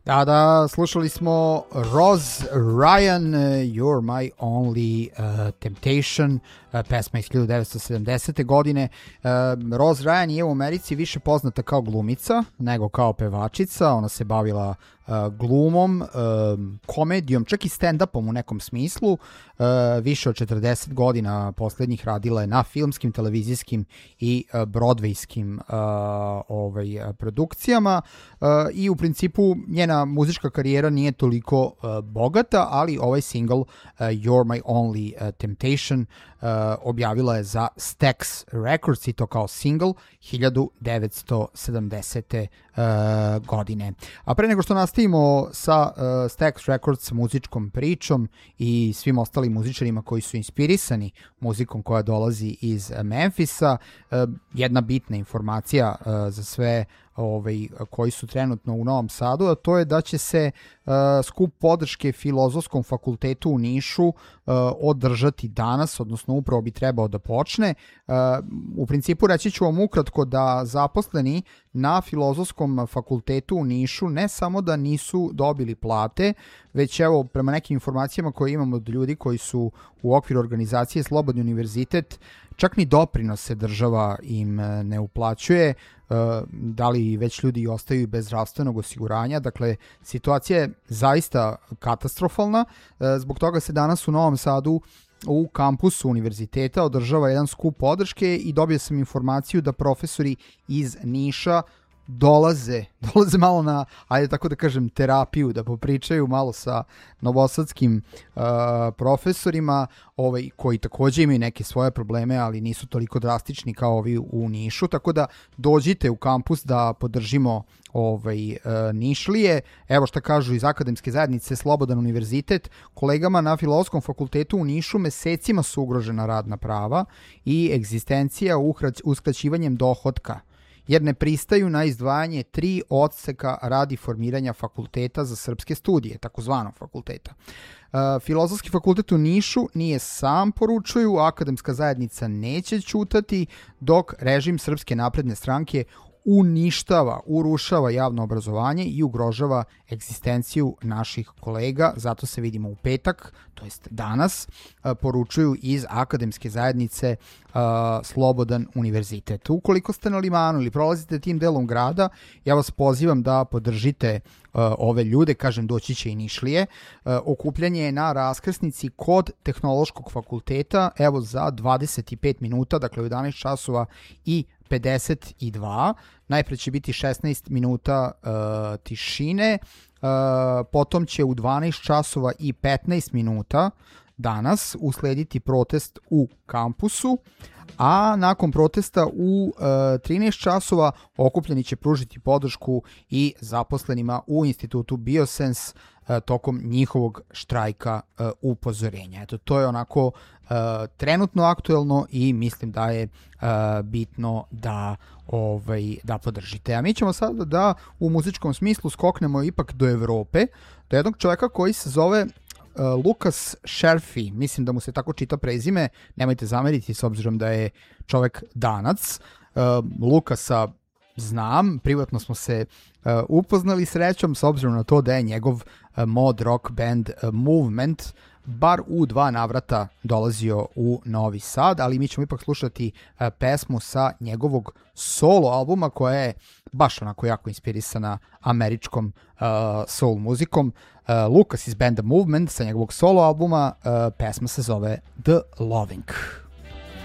Da, slušali smo Roz Ryan, You're My Only Temptation, pesma iz 1970. godine. Roz Ryan je u Americi više poznata kao glumica nego kao pevačica. Ona se bavila glumom, komedijom, čak i stand-upom u nekom smislu. Više od 40 godina poslednjih radila je na filmskim, televizijskim i broadwayskim produkcijama i u principu njena muzička karijera nije toliko bogata, ali ovaj single You're My Only Temptation objavila je za Stax Records i to kao single 1970. godine. A pre nego što nastavimo sa Stax Records muzičkom pričom i svim ostalim muzičarima koji su inspirisani muzikom koja dolazi iz Memfisa, jedna bitna informacija za sve koji su trenutno u Novom Sadu, a to je da će se skup podrške Filozofskom fakultetu u Nišu održati danas, odnosno upravo bi trebao da počne. U principu reći ću vam ukratko da zaposleni na Filozofskom fakultetu u Nišu ne samo da nisu dobili plate, već evo prema nekim informacijama koje imamo od ljudi koji su u okviru organizacije Slobodni univerzitet, čak ni doprinose država im ne uplaćuje, da li već ljudi ostaju bez zdravstvenog osiguranja. Dakle, situacija je zaista katastrofalna. Zbog toga se danas u Novom Sadu u kampusu univerziteta održava jedan skup podrške i dobio sam informaciju da profesori iz Niša dolaze malo na, ajde tako da kažem, terapiju, da popričaju malo sa novosadskim profesorima koji takođe imaju neke svoje probleme, ali nisu toliko drastični kao ovi u Nišu, tako da dođite u kampus da podržimo Nišlije. Evo šta kažu iz akademske zajednice Slobodan univerzitet: kolegama na Filozofskom fakultetu u Nišu mesecima su ugrožena radna prava i egzistencija uskraćivanjem dohotka, jer ne pristaju na izdvajanje 3 odseka radi formiranja fakulteta za srpske studije, takozvanog fakulteta. Filozofski fakultet u Nišu nije sam, poručuju, akademska zajednica neće ćutati dok režim Srpske napredne stranke uništava, urušava javno obrazovanje i ugrožava egzistenciju naših kolega. Zato se vidimo u petak, to jest danas, poručuju iz akademske zajednice Slobodan univerzitet. Ukoliko ste na Limanu ili prolazite tim delom grada, ja vas pozivam da podržite ove ljude, kažem, doći će i Nišlije. Okupljanje je na raskrsnici kod Tehnološkog fakulteta, evo za 25 minuta, dakle u 11 časova i 52. Najpre će biti 16 minuta tišine, potom će u 12 časova i 15 minuta danas uslediti protest u kampusu, a nakon protesta u 13 časova okupljeni će pružiti podršku i zaposlenima u institutu Biosens tokom njihovog štrajka upozorenja. Eto, to je onako trenutno aktuelno i mislim da je bitno da podržite. A mi ćemo sada da u muzičkom smislu skoknemo ipak do Evrope, do jednog čovjeka koji se zove Lukas Scherfi, mislim da mu se tako čita prezime, nemojte zameriti s obzirom da je čovjek Danac. Lukasa znam, privatno smo se upoznali srećom, s obzirom na to da je njegov mod rock band Movement bar u 2 navrata dolazio u Novi Sad, ali mi ćemo ipak slušati pesmu sa njegovog solo albuma koja je baš onako jako inspirisana američkom soul muzikom. Lukas iz banda Movement sa njegovog solo albuma, pesma se zove The Loving.